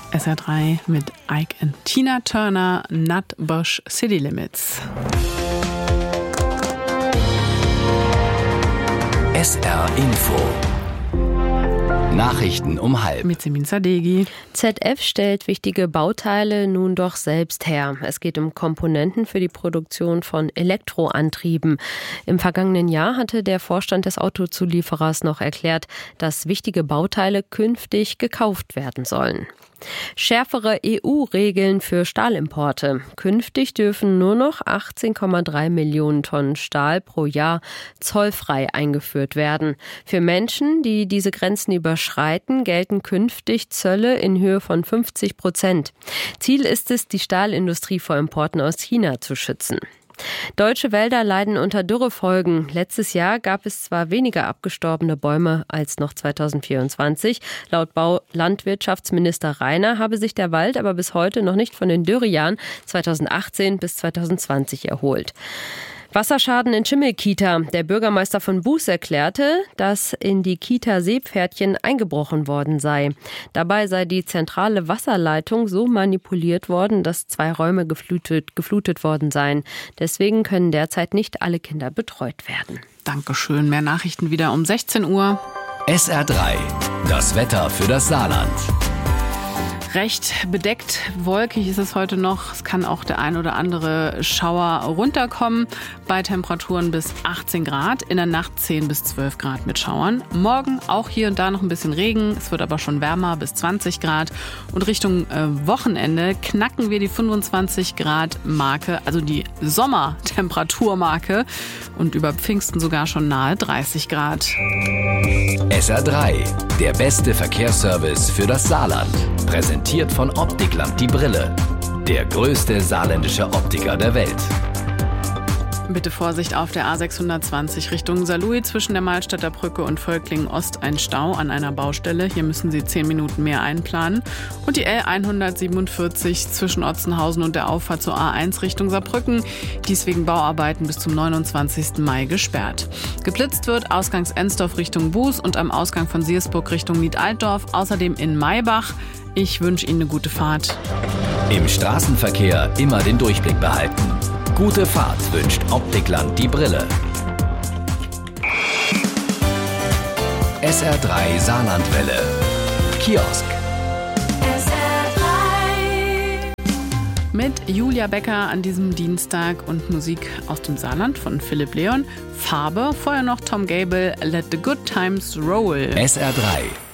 SR3 mit Ike und Tina Turner, Nutbush City Limits. SR Info. Nachrichten um 12:30. Mit Semin Sadeghi. ZF stellt wichtige Bauteile nun doch selbst her. Es geht um Komponenten für die Produktion von Elektroantrieben. Im vergangenen Jahr hatte der Vorstand des Autozulieferers noch erklärt, dass wichtige Bauteile künftig gekauft werden sollen. Schärfere EU-Regeln für Stahlimporte. Künftig dürfen nur noch 18,3 Millionen Tonnen Stahl pro Jahr zollfrei eingeführt werden. Für Menschen, die diese Grenzen überschreiten, gelten künftig Zölle in Höhe von 50%. Ziel ist es, die Stahlindustrie vor Importen aus China zu schützen. Deutsche Wälder leiden unter Dürrefolgen. Letztes Jahr gab es zwar weniger abgestorbene Bäume als noch 2024. Laut Landwirtschaftsminister Rainer habe sich der Wald aber bis heute noch nicht von den Dürrejahren 2018 bis 2020 erholt. Wasserschaden in Schimmelkita. Der Bürgermeister von Buß erklärte, dass in die Kita Seepferdchen eingebrochen worden sei. Dabei sei die zentrale Wasserleitung so manipuliert worden, dass 2 Räume geflutet worden seien. Deswegen können derzeit nicht alle Kinder betreut werden. Dankeschön. Mehr Nachrichten wieder um 16 Uhr. SR3. Das Wetter für das Saarland. Recht bedeckt, wolkig ist es heute noch. Es kann auch der ein oder andere Schauer runterkommen. Bei Temperaturen bis 18 Grad. In der Nacht 10 bis 12 Grad mit Schauern. Morgen auch hier und da noch ein bisschen Regen. Es wird aber schon wärmer bis 20 Grad. Und Richtung Wochenende knacken wir die 25 Grad Marke, also die Sommertemperaturmarke. Und über Pfingsten sogar schon nahe 30 Grad. SR3. Der beste Verkehrsservice für das Saarland. Präsentiert von Optikland die Brille. Der größte saarländische Optiker der Welt. Bitte Vorsicht auf der A620 Richtung Saarlouis zwischen der Malstädter Brücke und Völklingen Ost ein Stau an einer Baustelle. Hier müssen Sie 10 Minuten mehr einplanen. Und die L147 zwischen Otzenhausen und der Auffahrt zur A1 Richtung Saarbrücken. Die ist wegen Bauarbeiten bis zum 29. Mai gesperrt. Geblitzt wird ausgangs Ensdorf Richtung Buß und am Ausgang von Siersburg Richtung Nied-Altdorf. Außerdem in Maybach. Ich wünsche Ihnen eine gute Fahrt. Im Straßenverkehr immer den Durchblick behalten. Gute Fahrt wünscht Optikland die Brille. SR3 Saarlandwelle. Kiosk. Mit Julia Becker an diesem Dienstag und Musik aus dem Saarland von Philipp Leon. Farbe, vorher noch Tom Gable, Let the Good Times Roll. SR3.